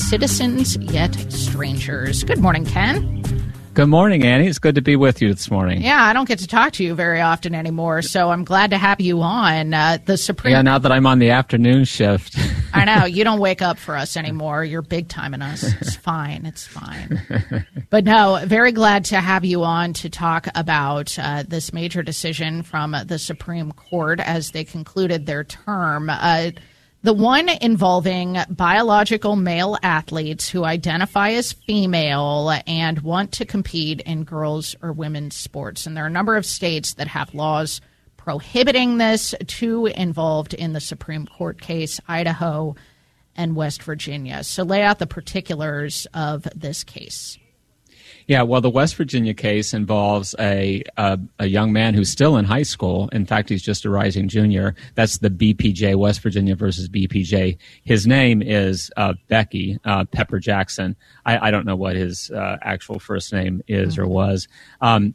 citizens yet strangers. Good morning, Ken. Good morning, Annie. It's good to be with you this morning. Yeah, I don't get to talk to you very often anymore, so I'm glad to have you on. The Supreme. Yeah, now that I'm on the afternoon shift. I know. You don't wake up for us anymore. You're big timing us. It's fine. It's fine. But no, very glad to have you on to talk about this major decision from the Supreme Court as they concluded their term. The one involving biological male athletes who identify as female and want to compete in girls' or women's sports. And there are a number of states that have laws prohibiting this, two involved in the Supreme Court case, Idaho and West Virginia. So lay out the particulars of this case. Yeah, well, the West Virginia case involves a young man who's still in high school. In fact, he's just a rising junior. That's the BPJ, West Virginia versus BPJ. His name is Becky Pepper Jackson. I don't know what his actual first name is or was. And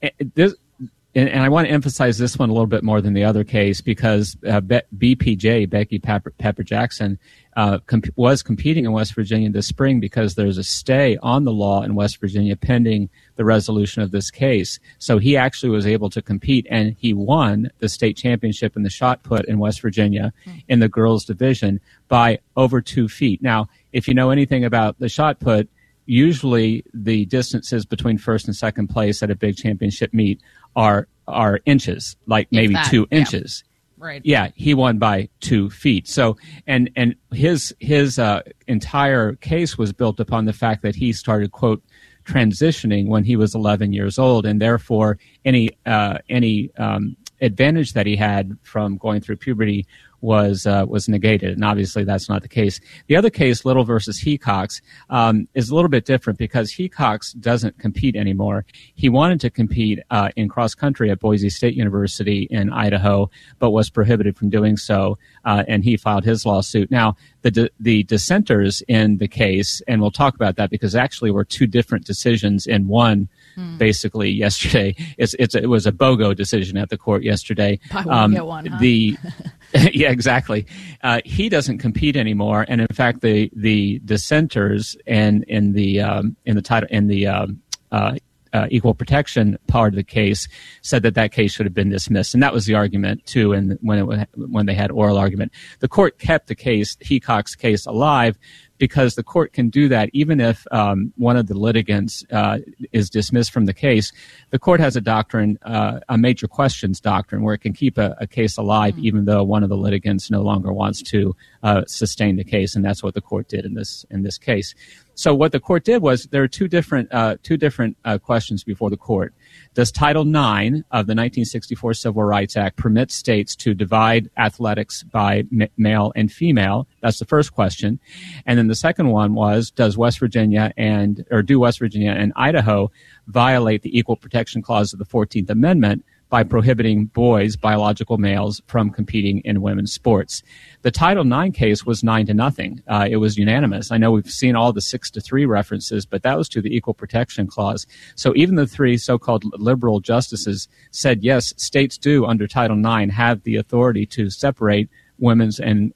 I want to emphasize this one a little bit more than the other case because BPJ, Becky Pepper Jackson, was competing in West Virginia this spring because there's a stay on the law in West Virginia pending the resolution of this case. So he actually was able to compete, and he won the state championship in the shot put in West Virginia in the girls' division by over 2 feet. Now, if you know anything about the shot put, usually the distances between first and second place at a big championship meet are inches, like maybe 2 inches. Right. Yeah, he won by 2 feet. So, and his entire case was built upon the fact that he started, quote, transitioning when he was 11 years old, and therefore any advantage that he had from going through puberty was negated, and obviously that's not the case. The other case, Little versus Hecox, is a little bit different because Hecox doesn't compete anymore. He wanted to compete in cross country at Boise State University in Idaho, but was prohibited from doing so, and he filed his lawsuit. Now, the dissenters in the case, and we'll talk about that because actually were two different decisions in one. Basically, yesterday it was a BOGO decision at the court yesterday. Buy one, get one, huh? Yeah, exactly. He doesn't compete anymore, and in fact, the dissenters in the equal protection part of the case said that case should have been dismissed, and that was the argument too. And when they had oral argument, the court kept the case, Hecox case, alive. Because the court can do that even if one of the litigants is dismissed from the case. The court has a doctrine, a major questions doctrine, where it can keep a case alive even though one of the litigants no longer wants to sustain the case, and that's what the court did in this case. So what the court did was there are two different questions before the court. Does Title IX of the 1964 Civil Rights Act permit states to divide athletics by male and female? That's the first question. And then the second one was, do West Virginia and Idaho violate the Equal Protection Clause of the 14th Amendment by prohibiting boys, biological males, from competing in women's sports? The Title IX case was 9-0. It was unanimous. I know we've seen all the 6-3 references, but that was to the Equal Protection Clause. So even the three so-called liberal justices said, yes, states do, under Title IX, have the authority to separate women's and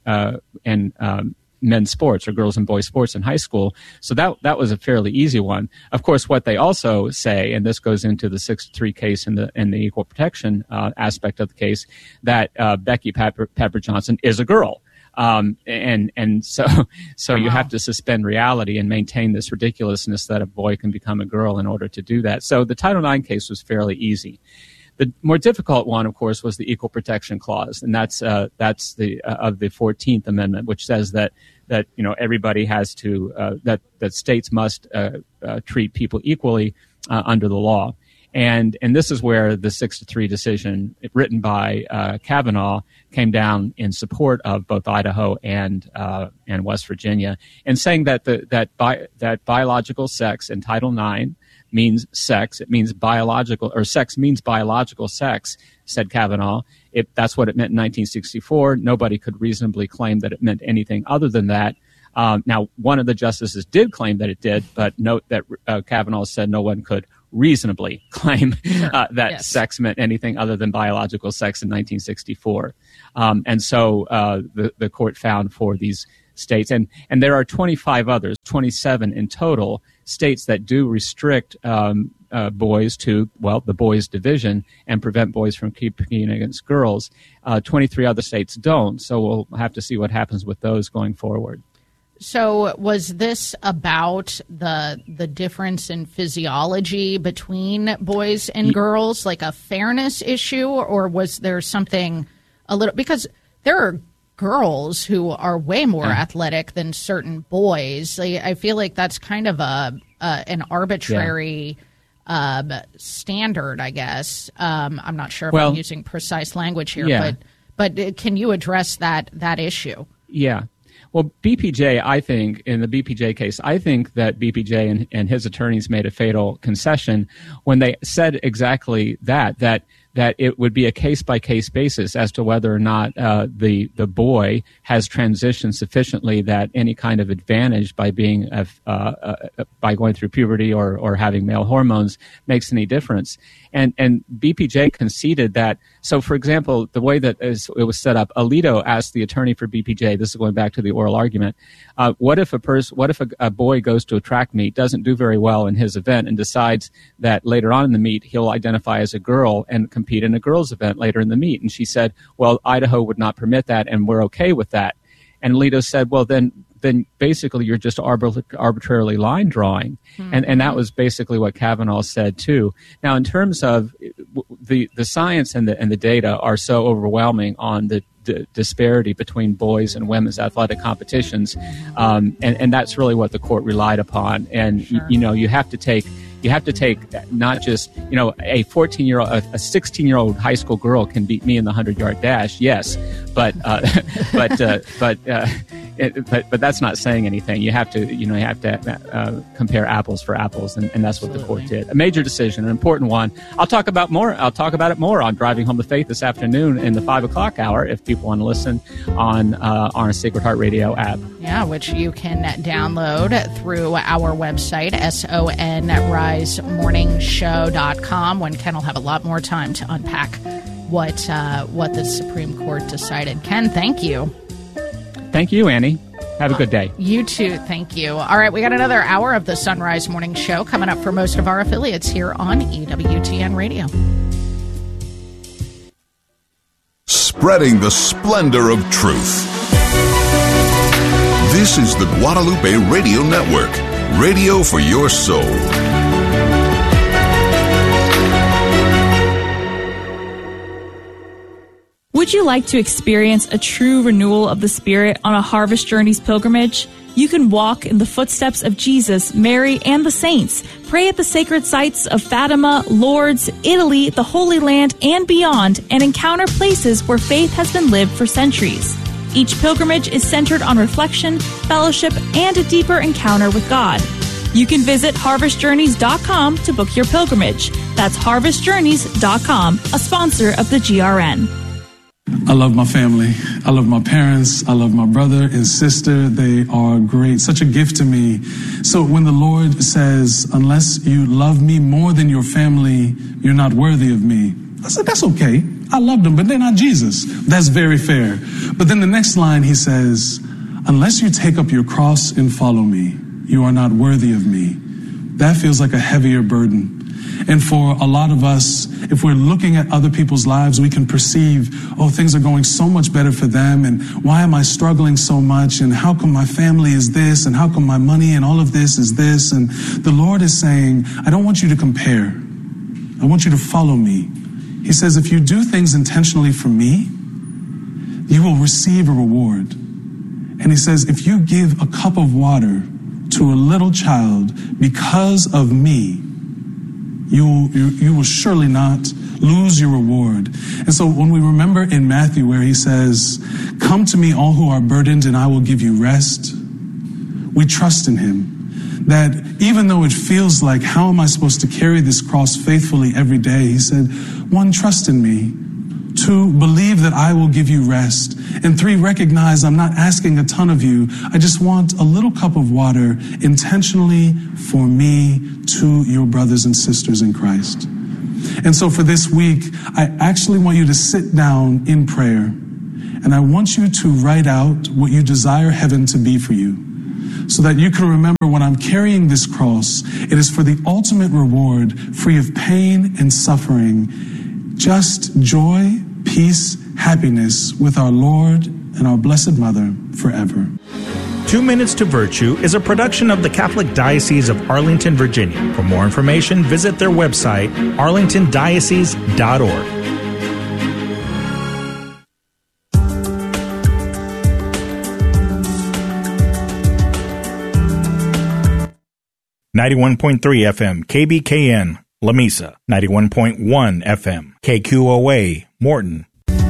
men's sports, or girls and boys sports, in high school. So that was a fairly easy one. Of course, what they also say, and this goes into the 6-3 case and the equal protection aspect of the case, that Becky Pepper Johnson is a girl. And so you have to suspend reality and maintain this ridiculousness that a boy can become a girl in order to do that. So the Title IX case was fairly easy. The more difficult one, of course, was the Equal Protection Clause, and that's the of the 14th Amendment, which says that everybody has to that states must treat people equally under the law, and this is where the 6-3 decision written by Kavanaugh came down in support of both Idaho and West Virginia, and saying that biological sex in Title IX means sex. It means biological, or sex means biological sex, said Kavanaugh. That's what it meant in 1964. Nobody could reasonably claim that it meant anything other than that. Now, one of the justices did claim that it did, but note that Kavanaugh said no one could reasonably claim that sex meant anything other than biological sex in 1964. And so the court found for these states, and there are 25 others, 27 in total, states that do restrict boys to, the boys division and prevent boys from competing against girls. 23 other states don't, so we'll have to see what happens with those going forward. So was this about the difference in physiology between boys and girls, like a fairness issue, or was there something a little, because there are girls who are way more athletic than certain boys. I feel like that's kind of an arbitrary standard, I guess. I'm not sure if I'm using precise language here, but can you address that issue? Yeah. Well, BPJ, I think, in the BPJ case, I think that BPJ and his attorneys made a fatal concession when they said exactly that it would be a case-by-case basis as to whether or not the boy has transitioned sufficiently that any kind of advantage by being by going through puberty or having male hormones makes any difference. And BPJ conceded that. So, for example, the way that it was set up, Alito asked the attorney for BPJ. This is going back to the oral argument. What if a boy goes to a track meet, doesn't do very well in his event, and decides that later on in the meet he'll identify as a girl and compete in a girls' event later in the meet? And she said, well, Idaho would not permit that, and we're okay with that. And Alito said, well, then basically you're just arbitrarily line drawing. Mm-hmm. And that was basically what Kavanaugh said too. Now, in terms of the science and the data are so overwhelming on the disparity between boys and women's athletic competitions, and that's really what the court relied upon. And sure. You have to take not just, a 14-year-old, a 16-year-old high school girl can beat me in the 100-yard dash, yes, but that's not saying anything. You have to compare apples for apples, and that's what the court did. A major decision, an important one. I'll talk about it more on Driving Home the Faith this afternoon in the 5 o'clock hour if people want to listen on our Sacred Heart Radio app. Yeah, which you can download through our website, sonrisemorningshow.com, when Ken will have a lot more time to unpack what the Supreme Court decided. Ken, thank you. Thank you, Annie. Have a good day. You too. Thank you. All right, we got another hour of the Sunrise Morning Show coming up for most of our affiliates here on EWTN Radio. Spreading the splendor of truth. This is the Guadalupe Radio Network, radio for your soul. Would you like to experience a true renewal of the Spirit on a Harvest Journeys pilgrimage? You can walk in the footsteps of Jesus, Mary, and the saints, pray at the sacred sites of Fatima, Lourdes, Italy, the Holy Land, and beyond, and encounter places where faith has been lived for centuries. Each pilgrimage is centered on reflection, fellowship, and a deeper encounter with God. You can visit harvestjourneys.com to book your pilgrimage. That's harvestjourneys.com, a sponsor of the GRN. I love my family. I love my parents. I love my brother and sister. They are great. Such a gift to me. So when the Lord says, unless you love me more than your family, you're not worthy of me, I said, that's okay. I love them, but they're not Jesus. That's very fair. But then the next line, he says, unless you take up your cross and follow me, you are not worthy of me. That feels like a heavier burden. And for a lot of us, if we're looking at other people's lives, we can perceive, things are going so much better for them, and why am I struggling so much, and how come my family is this, and how come my money and all of this is this? And the Lord is saying, I don't want you to compare. I want you to follow me. He says, if you do things intentionally for me, you will receive a reward. And he says, if you give a cup of water to a little child because of me, you will surely not lose your reward. And so when we remember in Matthew where he says, come to me all who are burdened and I will give you rest, we trust in him. That even though it feels like, how am I supposed to carry this cross faithfully every day? He said, 1, trust in me. 2, believe that I will give you rest. And 3, recognize I'm not asking a ton of you. I just want a little cup of water intentionally for me to your brothers and sisters in Christ. And so for this week, I actually want you to sit down in prayer And I want you to write out what you desire heaven to be for you, so that you can remember when I'm carrying this cross, it is for the ultimate reward, free of pain and suffering, just joy, peace, happiness with our Lord and our Blessed Mother forever. 2 Minutes to Virtue is a production of the Catholic Diocese of Arlington, Virginia. For more information, visit their website, arlingtondiocese.org. .3 FM, KBKN, Lamesa. 91.1 FM, KQOA, Morton.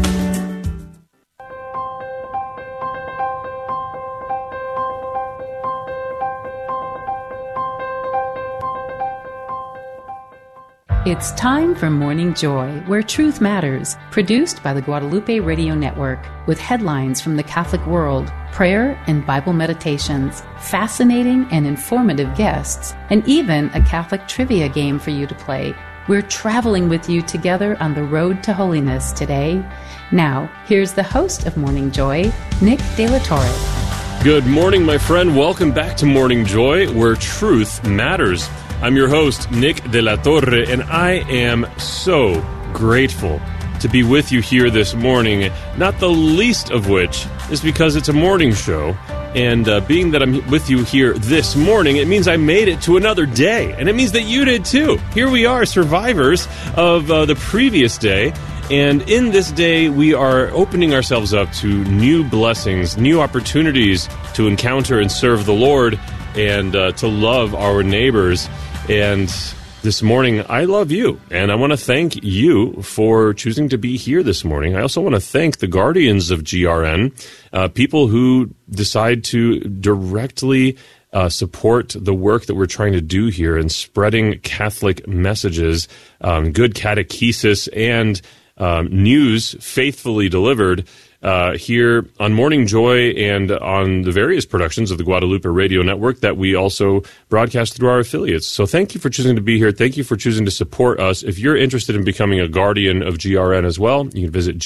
It's time for Morning Joy, where truth matters, produced by the Guadalupe Radio Network, with headlines from the Catholic world, prayer and Bible meditations, fascinating and informative guests, and even a Catholic trivia game for you to play. We're traveling with you together on the road to holiness today. Now, here's the host of Morning Joy, Nick De La Torre. Good morning, my friend. Welcome back to Morning Joy, where truth matters. I'm your host, Nick De La Torre, and I am so grateful to be with you here this morning, not the least of which is because it's a morning show, and being that I'm with you here this morning, it means I made it to another day, and it means that you did too. Here we are, survivors of the previous day, and in this day, we are opening ourselves up to new blessings, new opportunities to encounter and serve the Lord, and to love our neighbors. And this morning, I love you, and I want to thank you for choosing to be here this morning. I also want to thank the guardians of GRN, people who decide to directly support the work that we're trying to do here in spreading Catholic messages, good catechesis, and news faithfully delivered here on Morning Joy and on the various productions of the Guadalupe Radio Network that we also broadcast through our affiliates. So thank you for choosing to be here. Thank you for choosing to support us. If you're interested in becoming a guardian of GRN as well, you can visit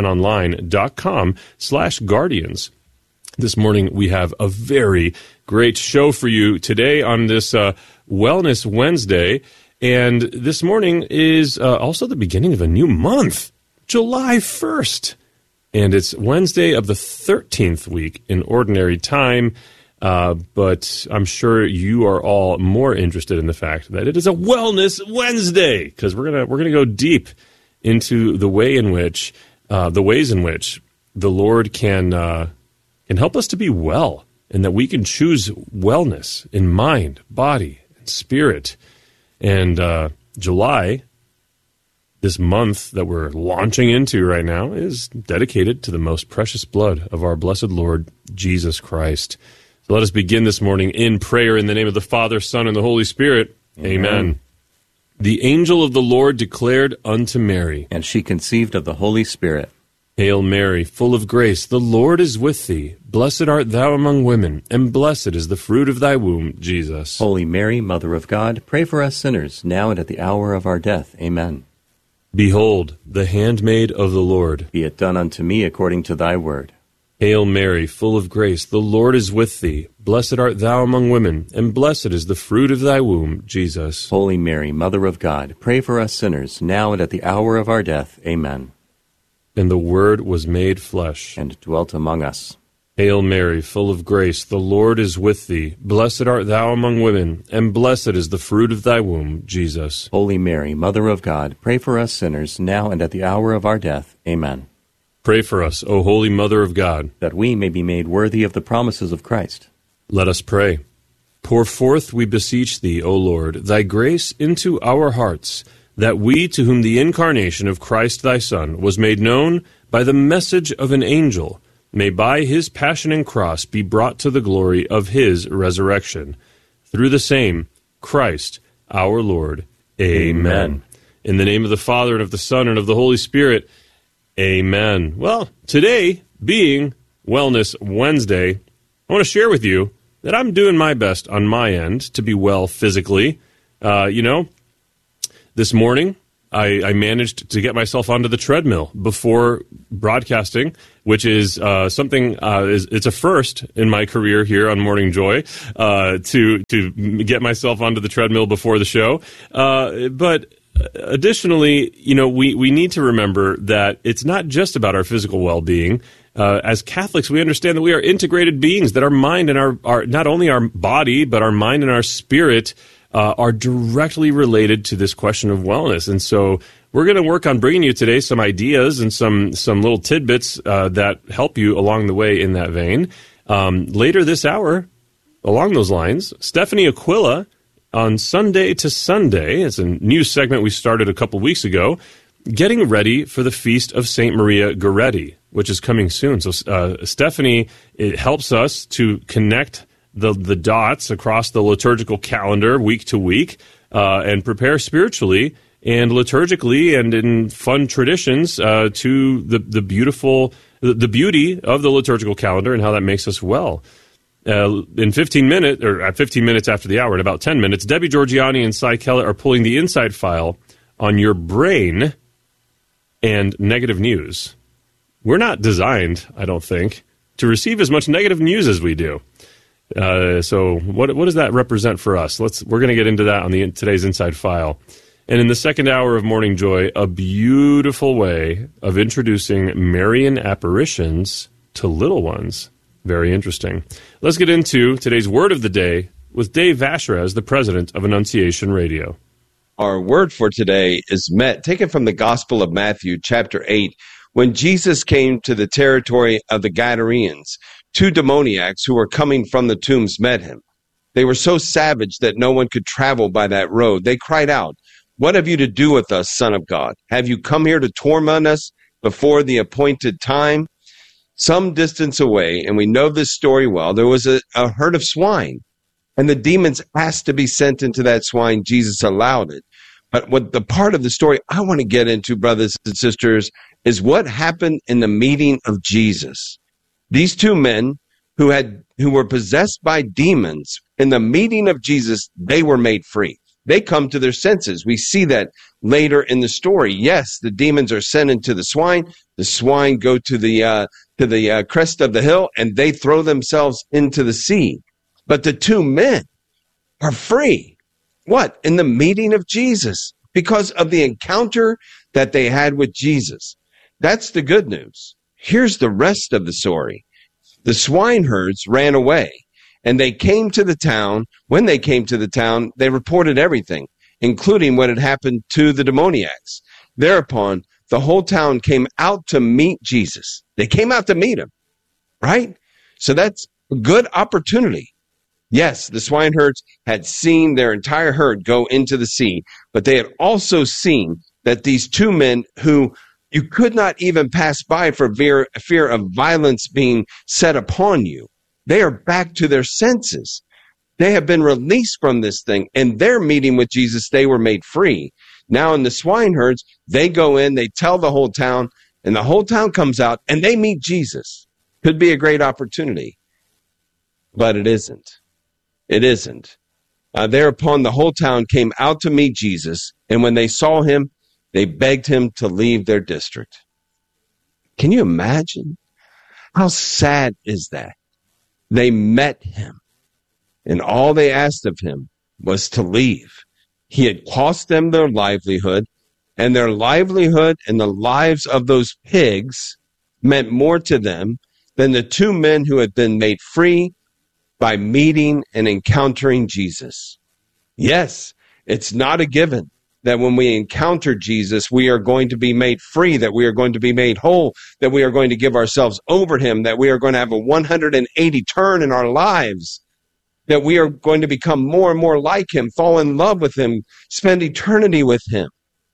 grnonline.com/guardians. This morning, we have a very great show for you today on this Wellness Wednesday. And this morning is also the beginning of a new month, July 1st. And it's Wednesday of the 13th week in Ordinary Time, but I'm sure you are all more interested in the fact that it is a Wellness Wednesday, because we're gonna go deep into the ways in which the Lord can help us to be well, and that we can choose wellness in mind, body, and spirit. And July, this month that we're launching into right now, is dedicated to the most precious blood of our blessed Lord Jesus Christ. So let us begin this morning in prayer in the name of the Father, Son, and the Holy Spirit. Amen. The angel of the Lord declared unto Mary, and she conceived of the Holy Spirit. Hail Mary, full of grace, the Lord is with thee. Blessed art thou among women, and blessed is the fruit of thy womb, Jesus. Holy Mary, Mother of God, pray for us sinners, now and at the hour of our death. Amen. Behold, the handmaid of the Lord. Be it done unto me according to thy word. Hail Mary, full of grace, the Lord is with thee. Blessed art thou among women, and blessed is the fruit of thy womb, Jesus. Holy Mary, Mother of God, pray for us sinners, now and at the hour of our death. Amen. And the Word was made flesh, and dwelt among us. Hail Mary, full of grace, the Lord is with thee. Blessed art thou among women, and blessed is the fruit of thy womb, Jesus. Holy Mary, Mother of God, pray for us sinners, now and at the hour of our death. Amen. Pray for us, O Holy Mother of God, that we may be made worthy of the promises of Christ. Let us pray. Pour forth, we beseech thee, O Lord, thy grace into our hearts, that we, to whom the incarnation of Christ thy Son was made known by the message of an angel, may by his passion and cross be brought to the glory of his resurrection. Through the same Christ our Lord. Amen. In the name of the Father, and of the Son, and of the Holy Spirit. Amen. Well, today, being Wellness Wednesday, I want to share with you that I'm doing my best on my end to be well physically. This morning, I managed to get myself onto the treadmill before broadcasting, which is something. It's a first in my career here on Morning Joy to get myself onto the treadmill before the show. But additionally, we need to remember that it's not just about our physical well-being. As Catholics, we understand that we are integrated beings, that our mind and our not only our body, but our mind and our spirit are directly related to this question of wellness. And so we're going to work on bringing you today some ideas and some little tidbits that help you along the way in that vein. Later this hour, along those lines, Stephanie Aquila on Sunday to Sunday, it's a new segment we started a couple weeks ago, getting ready for the Feast of St. Maria Goretti, which is coming soon. So Stephanie, it helps us to connect the dots across the liturgical calendar week to week and prepare spiritually and liturgically and in fun traditions to the beauty of the liturgical calendar and how that makes us well. In 15 minutes, or at 15 minutes after the hour, in about 10 minutes, Debbie Georgiani and Cy Keller are pulling the inside file on your brain and negative news. We're not designed, I don't think, to receive as much negative news as we do. So what does that represent for us? We're going to get into that on today's Inside File. And in the second hour of Morning Joy, a beautiful way of introducing Marian apparitions to little ones. Very interesting. Let's get into today's Word of the Day with Dave Vashrez, the president of Annunciation Radio. Our word for today is taken from the Gospel of Matthew, chapter 8. When Jesus came to the territory of the Gadarenes, 2 demoniacs who were coming from the tombs met him. They were so savage that no one could travel by that road. They cried out, "What have you to do with us, Son of God? Have you come here to torment us before the appointed time?" Some distance away, and we know this story well, there was a herd of swine, and the demons asked to be sent into that swine. Jesus allowed it. But what the part of the story I want to get into, brothers and sisters, is what happened in the meeting of Jesus. These 2 men who were possessed by demons, in the meeting of Jesus, they were made free. They come to their senses. We see that later in the story. Yes, the demons are sent into the swine. The swine go to the crest of the hill, and they throw themselves into the sea. But the 2 men are free. What? In the meeting of Jesus, because of the encounter that they had with Jesus. That's the good news. Here's the rest of the story. The swineherds ran away, and they came to the town. When they came to the town, they reported everything, including what had happened to the demoniacs. Thereupon, the whole town came out to meet Jesus. They came out to meet him, right? So that's a good opportunity. Yes, the swineherds had seen their entire herd go into the sea, but they had also seen that these 2 men who you could not even pass by for fear of violence being set upon you, they are back to their senses. They have been released from this thing, and their meeting with Jesus, they were made free. Now in the swineherds, they go in, they tell the whole town, and the whole town comes out, and they meet Jesus. Could be a great opportunity, but it isn't. It isn't. Thereupon the whole town came out to meet Jesus, and when they saw him, they begged him to leave their district. Can you imagine? How sad is that? They met him, and all they asked of him was to leave. He had cost them their livelihood, and their livelihood and the lives of those pigs meant more to them than the 2 men who had been made free by meeting and encountering Jesus. Yes, it's not a given that when we encounter Jesus, we are going to be made free, that we are going to be made whole, that we are going to give ourselves over to him, that we are going to have a 180 turn in our lives, that we are going to become more and more like him, fall in love with him, spend eternity with him.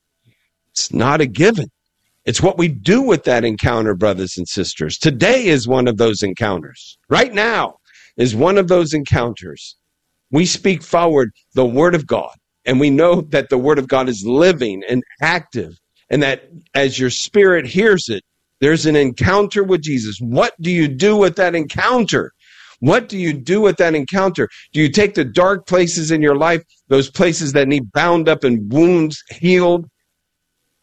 It's not a given. It's what we do with that encounter, brothers and sisters. Today is one of those encounters. Right now is one of those encounters. We speak forward the Word of God, and we know that the Word of God is living and active, and that as your spirit hears it, there's an encounter with Jesus. What do you do with that encounter? What do you do with that encounter? Do you take the dark places in your life, those places that need bound up and wounds healed?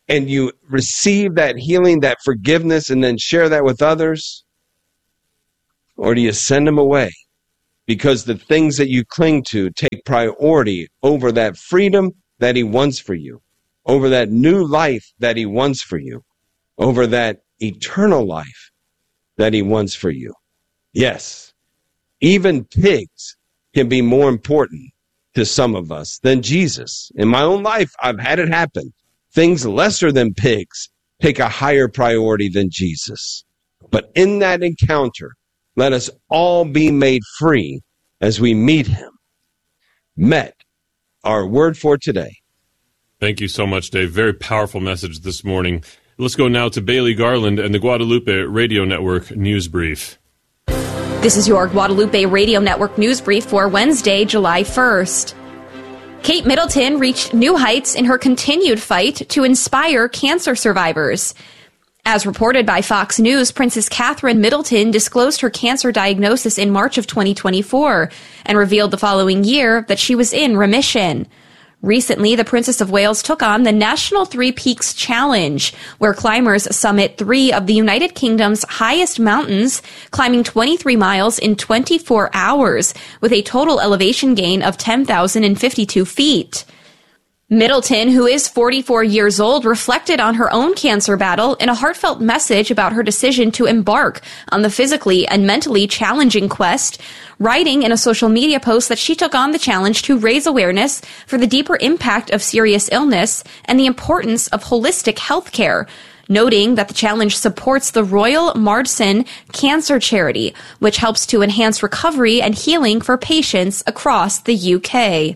and you receive that healing, that forgiveness, and then share that with others? Or do you send them away because the things that you cling to take priority over that freedom that he wants for you, over that new life that he wants for you, over that eternal life that he wants for you? Yes, even pigs can be more important to some of us than Jesus. In my own life, I've had it happen. Things lesser than pigs take a higher priority than Jesus. But in that encounter, let us all be made free as we meet him. Met, our word for today. Thank you so much, Dave. Very powerful message this morning. Let's go now to Bailey Garland and the Guadalupe Radio Network News Brief. This is your Guadalupe Radio Network News Brief for Wednesday, July 1st. Kate Middleton reached new heights in her continued fight to inspire cancer survivors. As reported by Fox News, Princess Catherine Middleton disclosed her cancer diagnosis in March of 2024 and revealed the following year that she was in remission. Recently, the Princess of Wales took on the National Three Peaks Challenge, where climbers summit 3 of the United Kingdom's highest mountains, climbing 23 miles in 24 hours, with a total elevation gain of 10,052 feet. Middleton, who is 44 years old, reflected on her own cancer battle in a heartfelt message about her decision to embark on the physically and mentally challenging quest, writing in a social media post that she took on the challenge to raise awareness for the deeper impact of serious illness and the importance of holistic health care, noting that the challenge supports the Royal Marsden Cancer Charity, which helps to enhance recovery and healing for patients across the UK.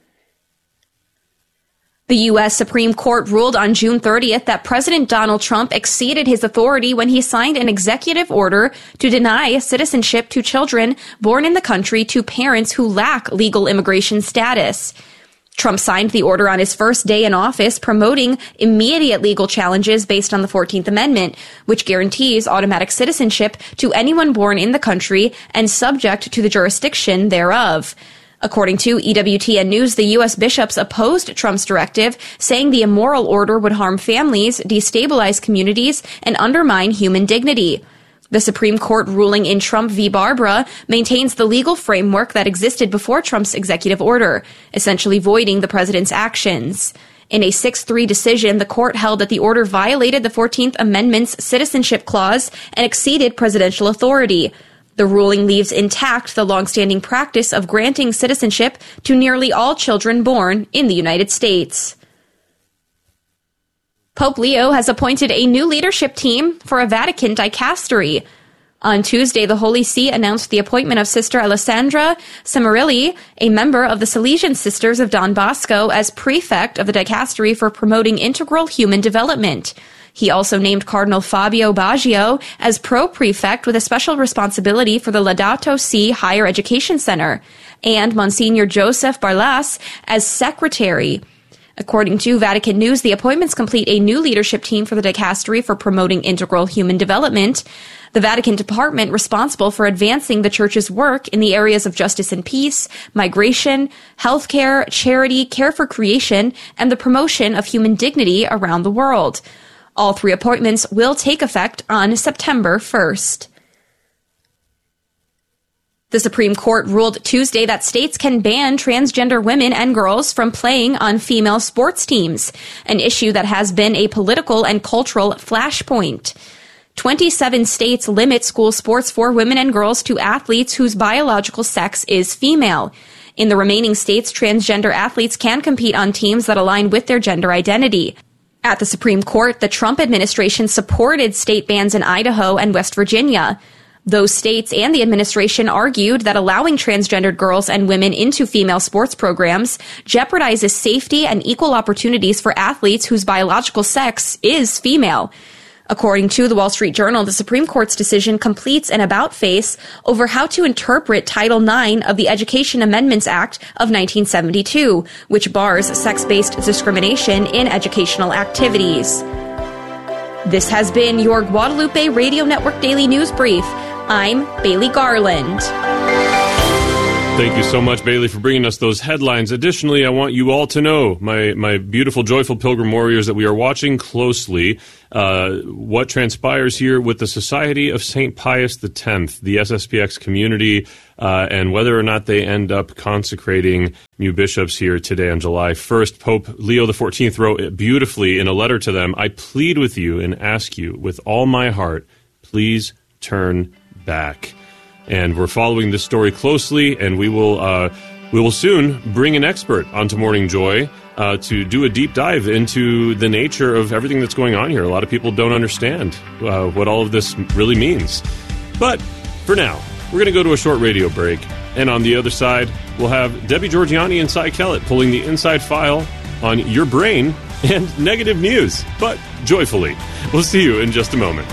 The U.S. Supreme Court ruled on June 30th that President Donald Trump exceeded his authority when he signed an executive order to deny citizenship to children born in the country to parents who lack legal immigration status. Trump signed the order on his first day in office, promoting immediate legal challenges based on the 14th Amendment, which guarantees automatic citizenship to anyone born in the country and subject to the jurisdiction thereof. According to EWTN News, the U.S. bishops opposed Trump's directive, saying the immoral order would harm families, destabilize communities, and undermine human dignity. The Supreme Court ruling in Trump v. Barbara maintains the legal framework that existed before Trump's executive order, essentially voiding the president's actions. In a 6-3 decision, the court held that the order violated the 14th Amendment's citizenship clause and exceeded presidential authority. The ruling leaves intact the longstanding practice of granting citizenship to nearly all children born in the United States. Pope Leo has appointed a new leadership team for a Vatican dicastery. On Tuesday, the Holy See announced the appointment of Sister Alessandra Semarilli, a member of the Salesian Sisters of Don Bosco, as prefect of the dicastery for promoting integral human development. He also named Cardinal Fabio Baggio as pro-prefect with a special responsibility for the Laudato Si Higher Education Center, and Monsignor Joseph Barlas as secretary. According to Vatican News, the appointments complete a new leadership team for the dicastery for promoting integral human development. The Vatican department responsible for advancing the Church's work in the areas of justice and peace, migration, healthcare, charity, care for creation, and the promotion of human dignity around the world. All 3 appointments will take effect on September 1st. The Supreme Court ruled Tuesday that states can ban transgender women and girls from playing on female sports teams, an issue that has been a political and cultural flashpoint. 27 states limit school sports for women and girls to athletes whose biological sex is female. In the remaining states, transgender athletes can compete on teams that align with their gender identity. At the Supreme Court, the Trump administration supported state bans in Idaho and West Virginia. Those states and the administration argued that allowing transgendered girls and women into female sports programs jeopardizes safety and equal opportunities for athletes whose biological sex is female. According to the Wall Street Journal, the Supreme Court's decision completes an about-face over how to interpret Title IX of the Education Amendments Act of 1972, which bars sex-based discrimination in educational activities. This has been your Guadalupe Radio Network Daily News Brief. I'm Bailey Garland. Thank you so much, Bailey, for bringing us those headlines. Additionally, I want you all to know, my beautiful, joyful Pilgrim warriors, that we are watching closely what transpires here with the Society of St. Pius X, the SSPX community, and whether or not they end up consecrating new bishops here today on July 1st. Pope Leo XIV wrote beautifully in a letter to them, "I plead with you and ask you with all my heart, please turn back." And we're following this story closely, and we will soon bring an expert onto Morning Joy to do a deep dive into the nature of everything that's going on here. A lot of people don't understand what all of this really means. But for now, we're going to go to a short radio break, and on the other side, we'll have Debbie Georgianni and Cy Kellett pulling the inside file on your brain and negative news, but joyfully. We'll see you in just a moment.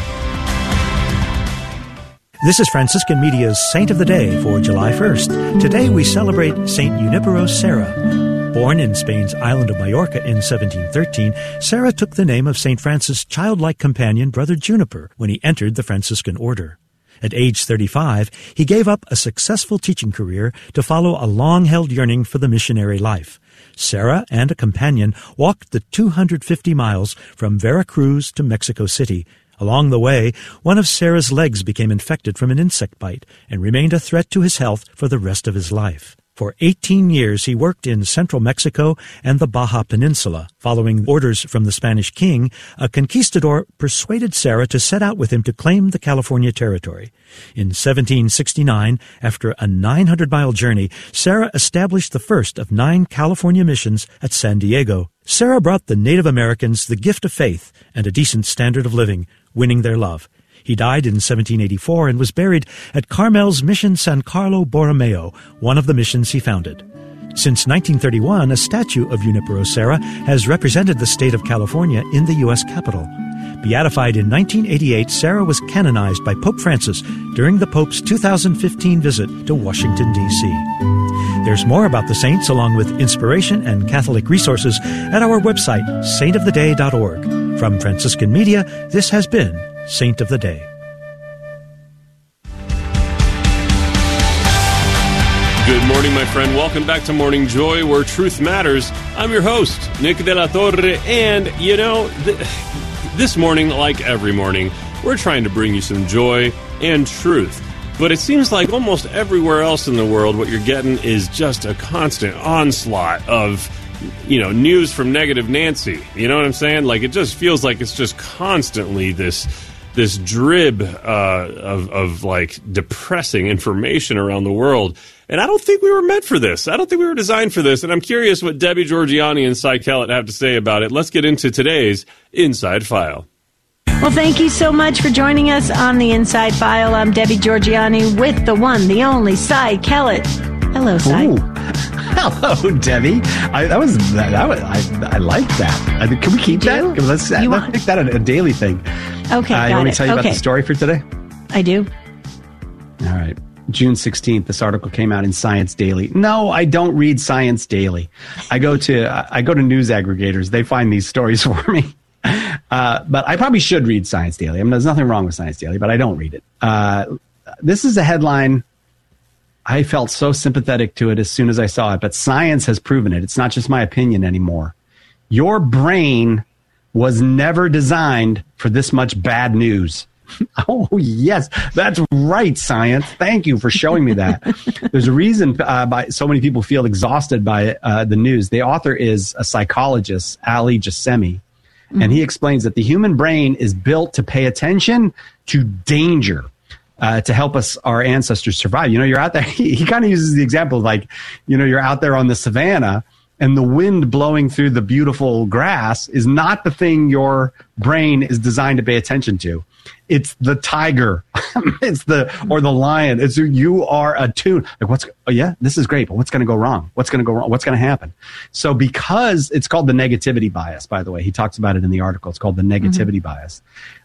This is Franciscan Media's Saint of the Day for July 1st. Today we celebrate Saint Junipero Serra. Born in Spain's island of Majorca in 1713, Serra took the name of St. Francis' childlike companion, Brother Juniper, when he entered the Franciscan order. At age 35, he gave up a successful teaching career to follow a long-held yearning for the missionary life. Serra and a companion walked the 250 miles from Veracruz to Mexico City. Along the way, one of Serra's legs became infected from an insect bite and remained a threat to his health for the rest of his life. For 18 years, he worked in central Mexico and the Baja Peninsula. Following orders from the Spanish king, a conquistador persuaded Serra to set out with him to claim the California territory. In 1769, after a 900-mile journey, Serra established the first of 9 California missions at San Diego. Serra brought the Native Americans the gift of faith and a decent standard of living, winning their love. He died in 1784 and was buried at Carmel's Mission San Carlo Borromeo, one of the missions he founded. Since 1931, a statue of Junipero Serra has represented the state of California in the U.S. Capitol. Beatified in 1988, Serra was canonized by Pope Francis during the Pope's 2015 visit to Washington, D.C. There's more about the saints, along with inspiration and Catholic resources, at our website, saintoftheday.org. From Franciscan Media, this has been Saint of the Day. Good morning, my friend. Welcome back to Morning Joy, where truth matters. I'm your host, Nick de la Torre, and, you know, this morning, like every morning, we're trying to bring you some joy and truth. But it seems like almost everywhere else in the world, what you're getting is just a constant onslaught of, you know, news from Negative Nancy. You know what I'm saying? Like, it just feels like it's just constantly this drib of like depressing information around the world. And I don't think we were meant for this. I don't think we were designed for this. And I'm curious what Debbie Georgianni and Cy Kellett have to say about it. Let's get into today's Inside File. Well, thank you so much for joining us on the Inside File. I'm Debbie Georgianni with the one, the only Cy Kellett. Hello, Cy. Ooh. Hello, Debbie. I like that. Can we keep that? Let's make that a daily thing. Okay, you want me to tell you about the story for today? I do. All right. June 16th, this article came out in Science Daily. No, I don't read Science Daily. I go to news aggregators. They find these stories for me. But I probably should read Science Daily. I mean, there's nothing wrong with Science Daily, but I don't read it. This is a headline. I felt so sympathetic to it as soon as I saw it, but science has proven it. It's not just my opinion anymore. Your brain was never designed for this much bad news. Oh, yes, that's right, science. Thank you for showing me that. There's a reason by so many people feel exhausted by the news. The author is a psychologist, Ali Jassemi, and he explains that the human brain is built to pay attention to danger. To help us, our ancestors, survive. You know, you're out there. He kind of uses the example of like, you know, you're out there on the savannah and the wind blowing through the beautiful grass is not the thing your brain is designed to pay attention to. It's the tiger. or the lion. You are attuned. Like, this is great, but what's going to go wrong? What's going to go wrong? What's going to happen? So because it's called the negativity bias, by the way, he talks about it in the article. It's called the negativity bias.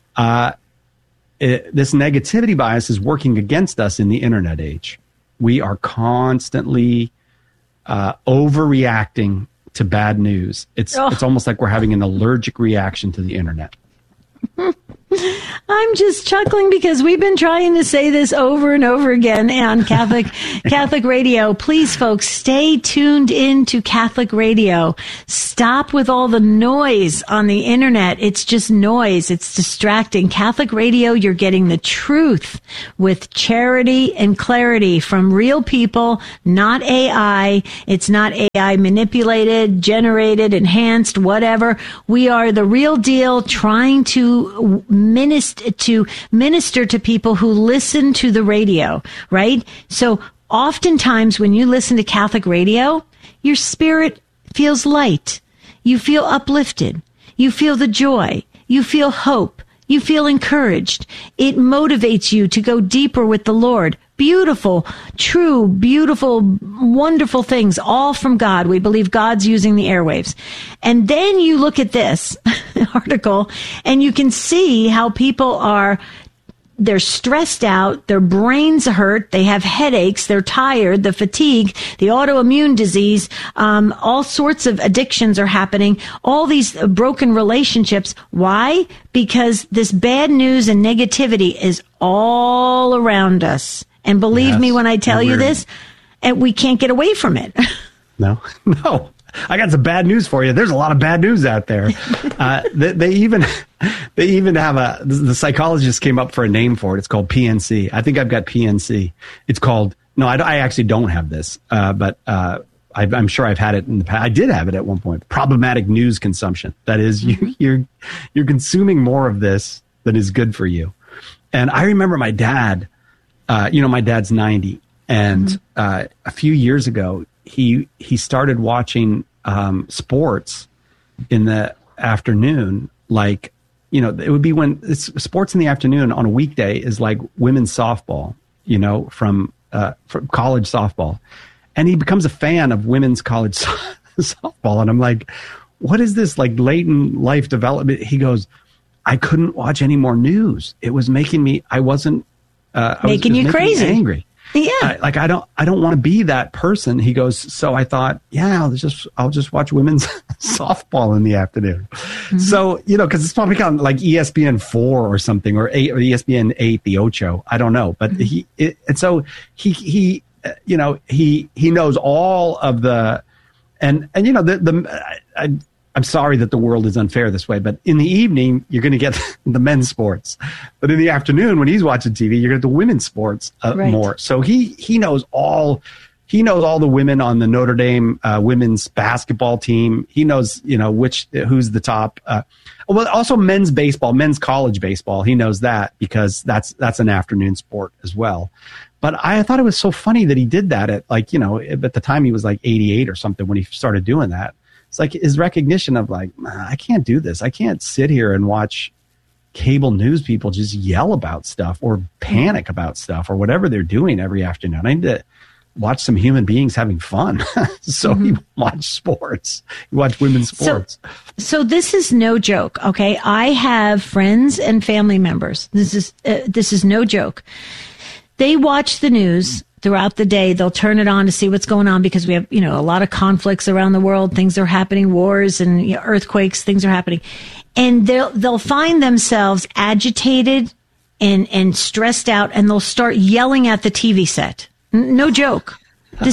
This negativity bias is working against us in the internet age. We are constantly overreacting to bad news. It's almost like we're having an allergic reaction to the internet. I'm just chuckling because we've been trying to say this over and over again on Catholic radio. Please, folks, stay tuned in to Catholic radio. Stop with all the noise on the internet. It's just noise. It's distracting. Catholic radio, you're getting the truth with charity and clarity from real people, not AI. It's not AI manipulated, generated, enhanced, whatever. We are the real deal, trying to minister to people who listen to the radio, right? So oftentimes when you listen to Catholic radio, your spirit feels light. You feel uplifted. You feel the joy. You feel hope. You feel encouraged. It motivates you to go deeper with the Lord. Beautiful, true, beautiful, wonderful things, all from God. We believe God's using the airwaves. And then you look at this article and you can see how people they're stressed out, their brains hurt, they have headaches, they're tired, the fatigue, the autoimmune disease, all sorts of addictions are happening, all these broken relationships. Why? Because this bad news and negativity is all around us. And believe me when I tell you this, and we can't get away from it. No. I got some bad news for you. There's a lot of bad news out there. They even have the psychologist came up for a name for it. It's called PNC. I think I've got PNC. It's called, no, I actually don't have this, but I'm sure I've had it in the past. I did have it at one point. Problematic news consumption. That is, you're consuming more of this than is good for you. And I remember my dad, my dad's 90, and a few years ago, he started watching sports in the afternoon. Like, it would be when it's sports in the afternoon on a weekday is like women's softball, from college softball. And he becomes a fan of women's college softball. And I'm like, what is this like latent life development? He goes, I couldn't watch any more news. It was making me, making you crazy, angry. Yeah. I don't want to be that person. He goes, so I thought, I'll just watch women's softball in the afternoon. Mm-hmm. So, cause it's probably kind of like ESPN 4 or something, or ESPN 8, the Ocho. I don't know. But mm-hmm. He knows all of the, I'm sorry that the world is unfair this way, but in the evening, you're going to get the men's sports. But in the afternoon, when he's watching TV, you're going to get the women's sports more. So he knows all the women on the Notre Dame women's basketball team. He knows, who's the top. Also men's baseball, men's college baseball. He knows that because that's an afternoon sport as well. But I thought it was so funny that he did that at at the time he was like 88 or something when he started doing that. It's like his recognition of like, I can't do this. I can't sit here and watch cable news people just yell about stuff or panic about stuff or whatever they're doing every afternoon. I need to watch some human beings having fun. So he watched sports. He watched women's sports. So this is no joke. Okay. I have friends and family members. This is no joke. They watch the news throughout the day. They'll turn it on to see what's going on because we have, a lot of conflicts around the world. Things are happening, wars and earthquakes, things are happening. And they'll find themselves agitated and stressed out, and they'll start yelling at the TV set. No joke. I'm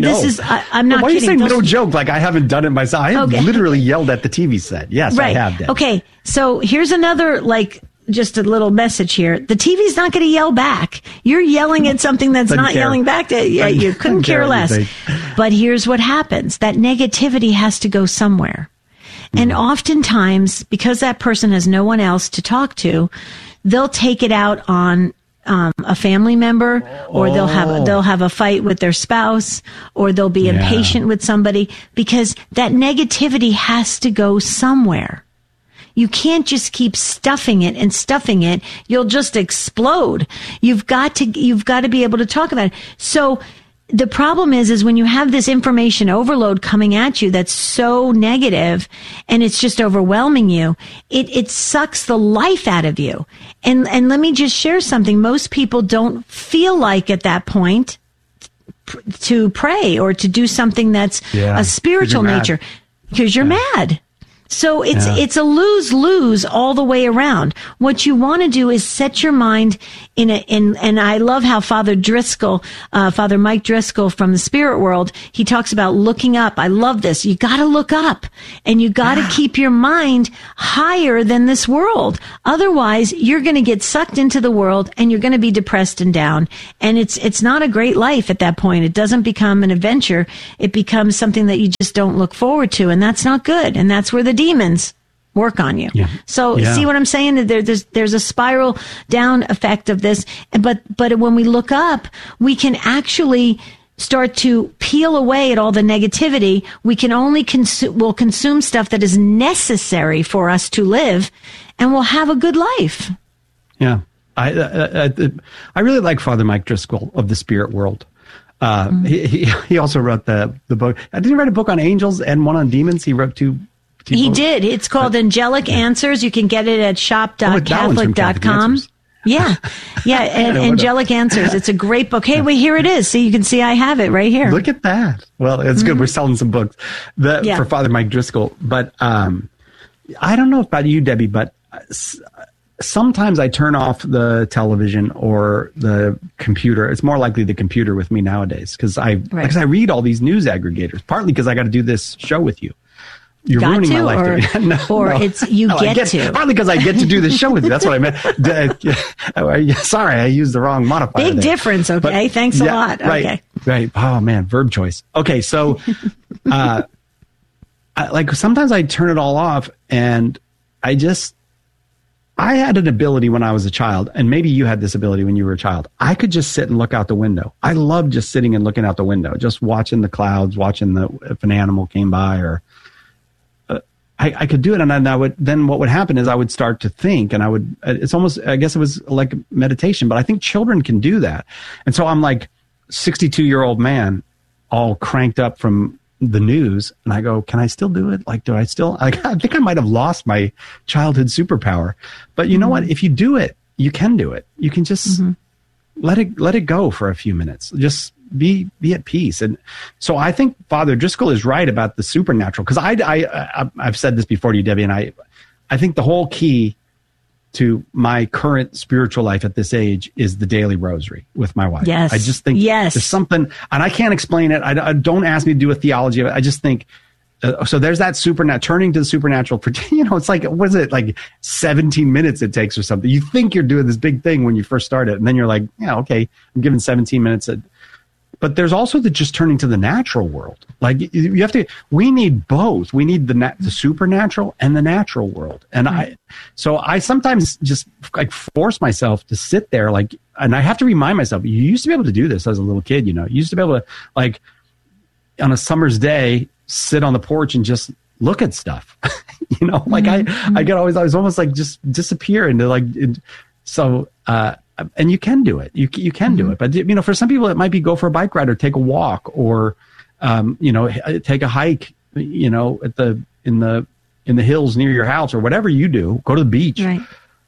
not Why kidding. are you saying no joke? Like I haven't done it myself. I have literally yelled at the TV set. Yes, right. I have done. Okay. So here's another, just a little message here. The TV's not going to yell back. You're yelling at something that's not yelling back. You couldn't care less. But here's what happens. That negativity has to go somewhere. And oftentimes, because that person has no one else to talk to, they'll take it out on a family member, or they'll have a fight with their spouse, or they'll be impatient with somebody, because that negativity has to go somewhere. You can't just keep stuffing it. You'll just explode. You've got to be able to talk about it. So the problem is when you have this information overload coming at you that's so negative and it's just overwhelming you, it sucks the life out of you. And let me just share something. Most people don't feel like at that point to pray or to do something that's a spiritual nature because you're mad. So it's a lose-lose all the way around. What you want to do is set your mind and I love how Father Mike Driscoll from the Spirit World, he talks about looking up. I love this. You got to look up and you got to keep your mind higher than this world. Otherwise, you're going to get sucked into the world and you're going to be depressed and down. And it's not a great life at that point. It doesn't become an adventure. It becomes something that you just don't look forward to. And that's not good. And that's where the demons work on you. Yeah. So see what I'm saying? There's a spiral down effect of this. But when we look up, we can actually start to peel away at all the negativity. We can only consume stuff that is necessary for us to live, and we'll have a good life. Yeah. I really like Father Mike Driscoll of the Spirit World. He also wrote the book. Did he write a book on angels and one on demons? He wrote two. He did. It's called Angelic Answers. You can get it at shop.catholic.com. Yeah. And Angelic Answers. It's a great book. Hey, wait, here it is. So you can see I have it right here. Look at that. Well, it's good. We're selling some books for Father Mike Driscoll. But I don't know about you, Debbie, but sometimes I turn off the television or the computer. It's more likely the computer with me nowadays because I read all these news aggregators, partly because I got to do this show with you. You're ruining my life. Partly because I get to do this show with you. That's what I meant. Sorry, I used the wrong modifier. Big difference, okay? But, thanks a lot. Right, right. Oh, man, verb choice. Okay, so sometimes I turn it all off, and I had an ability when I was a child, and maybe you had this ability when you were a child. I could just sit and look out the window. I loved just sitting and looking out the window, just watching the clouds, watching if an animal came by or... I could do it, and then what would happen is I would start to think, and it's almost, I guess it was like meditation, but I think children can do that. And so I'm like 62-year-old man, all cranked up from the news, and I go, can I still do it? Like, I think I might have lost my childhood superpower, but you know what? If you do it, you can do it. You can just let it go for a few minutes. Just be at peace. And so I think Father Driscoll is right about the supernatural, because I've said this before to you, Debbie, and I think the whole key to my current spiritual life at this age is the daily rosary with my wife. Yes. I just think there's something, and I can't explain it. I don't ask me to do a theology of it. I just think, so there's that turning to the supernatural for, it's like, what is it, like 17 minutes it takes or something. You think you're doing this big thing when you first start it, and then you're like, okay, I'm given 17 minutes. But there's also the just turning to the natural world. Like we need both. We need the supernatural and the natural world. And I sometimes just like force myself to sit there, and I have to remind myself, you used to be able to do this as a little kid, you used to be able to, like, on a summer's day, sit on the porch and just look at stuff. I was almost like just disappear into and you can do it. You can do it. But, for some people, it might be go for a bike ride or take a walk or, take a hike, in the hills near your house or whatever you do. Go to the beach. Right.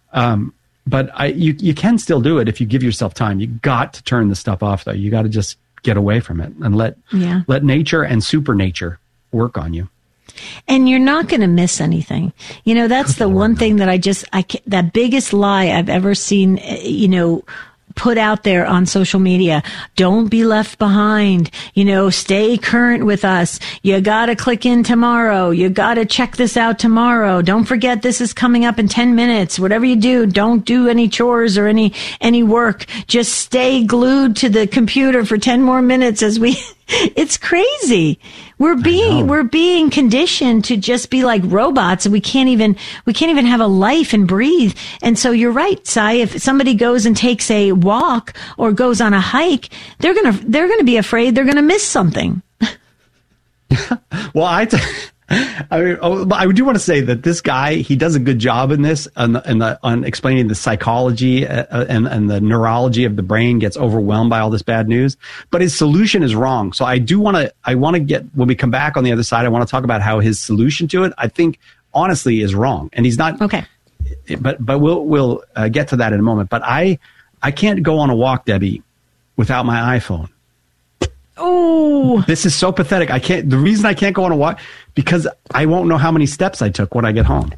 But you can still do it if you give yourself time. You got to turn the stuff off, though. You got to just get away from it and let nature and supernature work on you. And you're not going to miss anything. That's the one thing that that biggest lie I've ever seen, put out there on social media. Don't be left behind. Stay current with us. You got to click in tomorrow. You got to check this out tomorrow. Don't forget this is coming up in 10 minutes. Whatever you do, don't do any chores or any work. Just stay glued to the computer for 10 more minutes it's crazy. We're being conditioned to just be like robots, and we can't even have a life and breathe. And so you're right, Cy. If somebody goes and takes a walk or goes on a hike, they're gonna be afraid they're gonna miss something. Well, I do want to say that this guy, he does a good job in this on explaining the psychology and the neurology of the brain gets overwhelmed by all this bad news. But his solution is wrong. So I want to get, when we come back on the other side, I want to talk about how his solution to it, I think, honestly, is wrong. And he's not okay. But we'll get to that in a moment. But I can't go on a walk, Debbie, without my iPhone. Oh, this is so pathetic. The reason I can't go on a walk, because I won't know how many steps I took when I get home.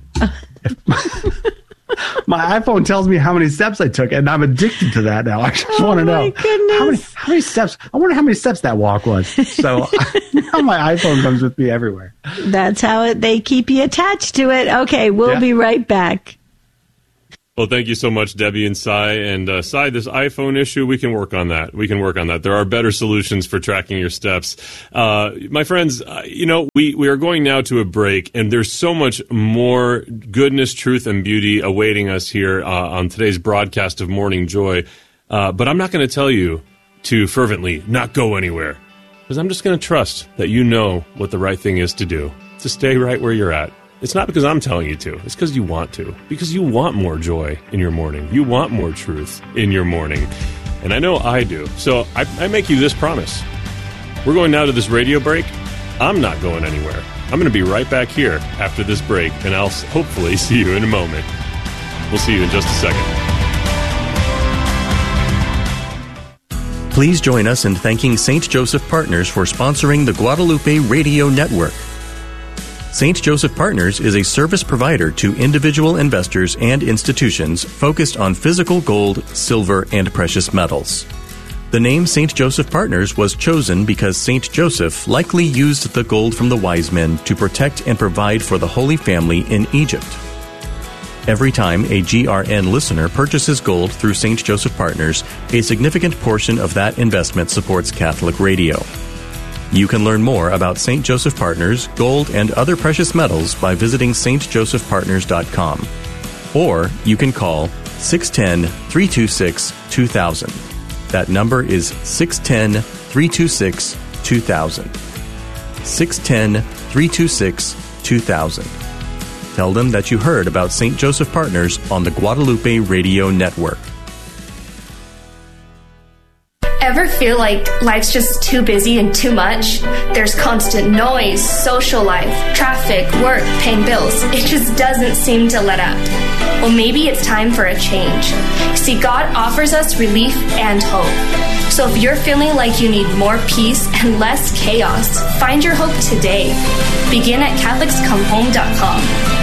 My iPhone tells me how many steps I took, and I'm addicted to that now. I just want to know how many steps. I wonder how many steps that walk was. So now my iPhone comes with me everywhere. That's how they keep you attached to it. Okay, we'll be right back. Well, thank you so much, Debbie and Cy. And Cy, this iPhone issue, we can work on that. There are better solutions for tracking your steps. My friends, we are going now to a break, and there's so much more goodness, truth, and beauty awaiting us here on today's broadcast of Morning Joy. But I'm not going to tell you to fervently not go anywhere, because I'm just going to trust that you know what the right thing is to do, to stay right where you're at. It's not because I'm telling you to. It's because you want to. Because you want more joy in your morning. You want more truth in your morning. And I know I do. So I make you this promise. We're going now to this radio break. I'm not going anywhere. I'm going to be right back here after this break, and I'll hopefully see you in a moment. We'll see you in just a second. Please join us in thanking St. Joseph Partners for sponsoring the Guadalupe Radio Network. St. Joseph Partners is a service provider to individual investors and institutions focused on physical gold, silver, and precious metals. The name St. Joseph Partners was chosen because St. Joseph likely used the gold from the wise men to protect and provide for the Holy Family in Egypt. Every time a GRN listener purchases gold through St. Joseph Partners, a significant portion of that investment supports Catholic Radio. You can learn more about St. Joseph Partners, gold, and other precious metals by visiting stjosephpartners.com. Or you can call 610-326-2000. That number is 610-326-2000. 610-326-2000. Tell them that you heard about St. Joseph Partners on the Guadalupe Radio Network. Ever feel like life's just too busy and too much? There's constant noise, social life, traffic, work, paying bills. It just doesn't seem to let up. Well, maybe it's time for a change. See, God offers us relief and hope. So if you're feeling like you need more peace and less chaos, find your hope today. Begin at CatholicsComeHome.com.